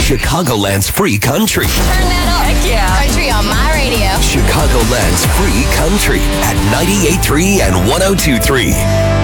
Chicagoland's free country. Turn that up. Heck yeah. Country on my radio. Chicagoland's free country at 98.3 and 102.3.